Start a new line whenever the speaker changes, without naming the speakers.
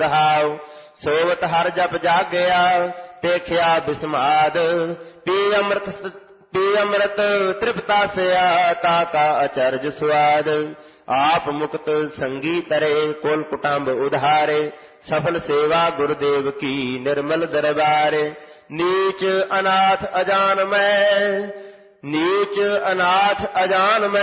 ਰਹਾਉ। ਸੋਵਤ ਹਰ ਜਪ ਜਾਗਿਆ ਦੇਖਿਆ ਬਿਸਮਾਦ। ਪੀ ਅੰਮ੍ਰਿਤ ਤ੍ਰਿਪਤਾਸਿਆ ਤਾ ਕਾ ਅਚਰਜ ਸੁਆਦ। ਆਪ ਮੁਕਤ ਸੰਗੀ ਤਰੇ ਕੁਲ ਕੁਟੰਬ ਉਧਾਰੇ। ਸਫਲ ਸੇਵਾ ਗੁਰਦੇਵ ਕੀ ਨਿਰਮਲ ਦਰਬਾਰੇ। ਨੀਚ ਅਨਾਥ ਅਜਾਨ ਮੈਂ